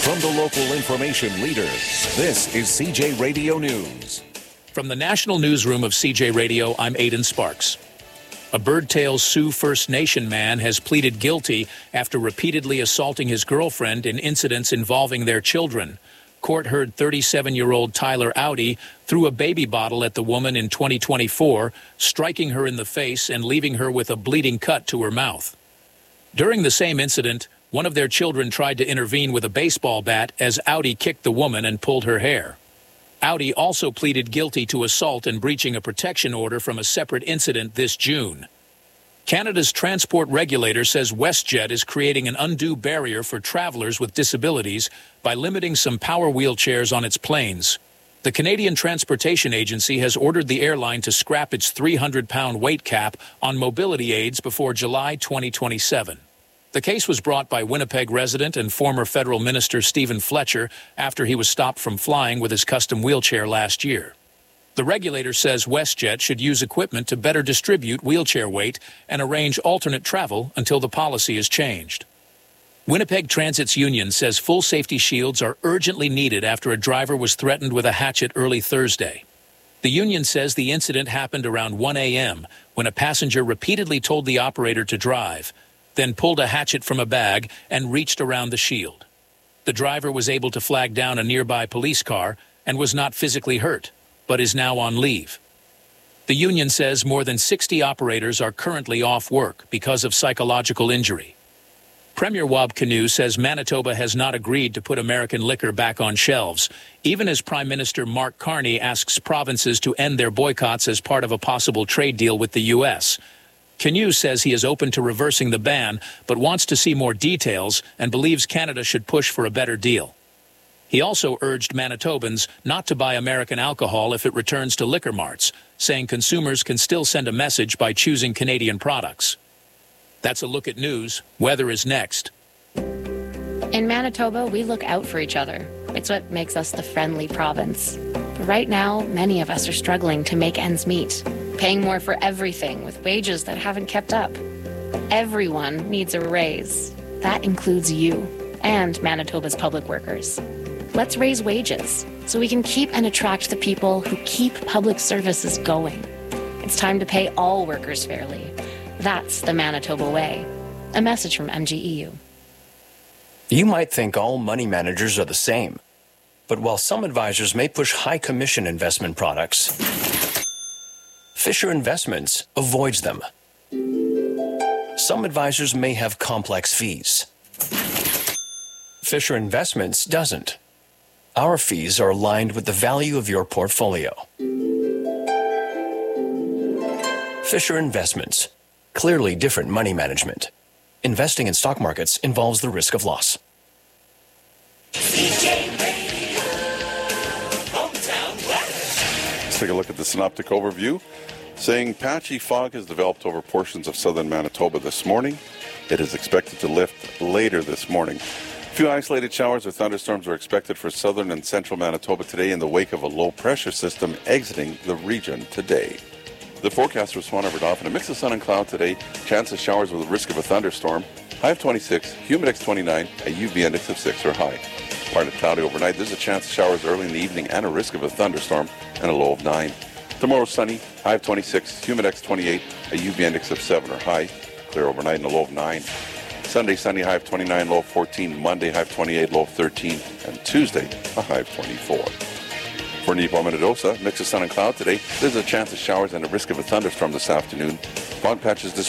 From the local information leader, this is CJ Radio News. From the National Newsroom of CJ Radio, I'm Aidan Sparks. A Birdtail Sioux First Nation man has pleaded guilty after repeatedly assaulting his girlfriend in incidents involving their children. Court heard 37-year-old Tyler Audi threw a baby bottle at the woman in 2024, striking her in the face and leaving her with a bleeding cut to her mouth. During the same incident, one of their children tried to intervene with a baseball bat as Audi kicked the woman and pulled her hair. Audi also pleaded guilty to assault and breaching a protection order from a separate incident this June. Canada's transport regulator says WestJet is creating an undue barrier for travelers with disabilities by limiting some power wheelchairs on its planes. The Canadian Transportation Agency has ordered the airline to scrap its 300-pound weight cap on mobility aids before July 2027. The case was brought by Winnipeg resident and former federal minister Stephen Fletcher after he was stopped from flying with his custom wheelchair last year. The regulator says WestJet should use equipment to better distribute wheelchair weight and arrange alternate travel until the policy is changed. Winnipeg Transit's union says full safety shields are urgently needed after a driver was threatened with a hatchet early Thursday. The union says the incident happened around 1 a.m. when a passenger repeatedly told the operator to drive, then pulled a hatchet from a bag and reached around the shield. The driver was able to flag down a nearby police car and was not physically hurt, but is now on leave. The union says more than 60 operators are currently off work because of psychological injury. Premier Wab Kinew says Manitoba has not agreed to put American liquor back on shelves, even as Prime Minister Mark Carney asks provinces to end their boycotts as part of a possible trade deal with the U.S. Kinew says he is open to reversing the ban, but wants to see more details and believes Canada should push for a better deal. He also urged Manitobans not to buy American alcohol if it returns to liquor marts, saying consumers can still send a message by choosing Canadian products. That's a look at news. Weather is next. In Manitoba, we look out for each other. It's what makes us the friendly province. But right now, many of us are struggling to make ends meet, paying more for everything with wages that haven't kept up. Everyone needs a raise. That includes you and Manitoba's public workers. Let's raise wages so we can keep and attract the people who keep public services going. It's time to pay all workers fairly. That's the Manitoba way. A message from MGEU. You might think all money managers are the same, but while some advisors may push high commission investment products, Fisher Investments avoids them. Some advisors may have complex fees. Fisher Investments doesn't. Our fees are aligned with the value of your portfolio. Fisher Investments. Clearly different money management. Investing in stock markets involves the risk of loss. Let's take a look at the synoptic overview. Saying patchy fog has developed over portions of southern Manitoba this morning. It is expected to lift later this morning. A few isolated showers or thunderstorms are expected for southern and central Manitoba today in the wake of a low-pressure system exiting the region today. The forecast for Swan River Dauphin, a mix of sun and cloud today, chance of showers with a risk of a thunderstorm, high of 26, humidex 29, a UV index of 6 or high. Partly cloudy overnight, there's a chance of showers early in the evening and a risk of a thunderstorm, and a low of 9. Tomorrow sunny, high of 26, humidex 28, a UV index of 7 or high, clear overnight and a low of 9. Sunday sunny, high of 29, low of 14, Monday high of 28, low of 13, and Tuesday a high of 24. For Nipo Minidosa, mix of sun and cloud today. There's a chance of showers and a risk of a thunderstorm this afternoon. Fog patches this